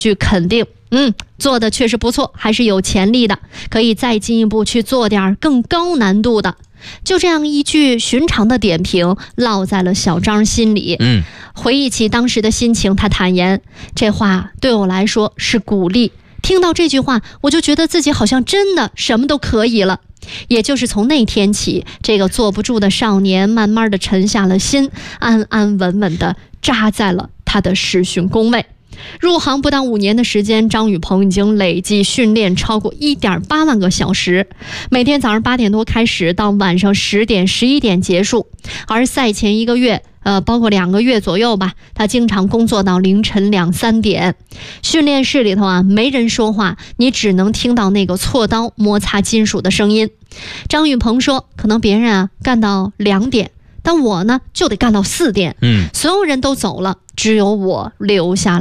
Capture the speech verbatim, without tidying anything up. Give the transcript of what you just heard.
去肯定，嗯，做的确实不错，还是有潜力的，可以再进一步去做点更高难度的。就这样一句寻常的点评烙在了小张心里。 嗯， 回忆起当时的心情，他坦言，这话对我来说是鼓励，听到这句话我就觉得自己好像真的什么都可以了。也就是从那天起，这个坐不住的少年慢慢的沉下了心，安安稳稳的扎在了他的实训工位。入行不到五年的时间，张雨鹏已经累计训练超过 一点八万个小时，每天早上八点多开始，到晚上十点十一点结束。而赛前一个月呃，包括两个月左右吧，他经常工作到凌晨两三点。训练室里头啊，没人说话，你只能听到那个锉刀摩擦金属的声音。张雨鹏说，可能别人啊干到两点，但我呢就得干到四点。 嗯， 所有人都走了，只有我留下来。